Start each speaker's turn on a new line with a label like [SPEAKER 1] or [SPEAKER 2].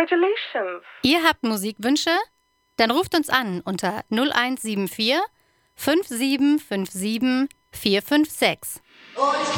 [SPEAKER 1] Congratulations.
[SPEAKER 2] Ihr habt Musikwünsche? Dann ruft uns an unter 0174 5757 456.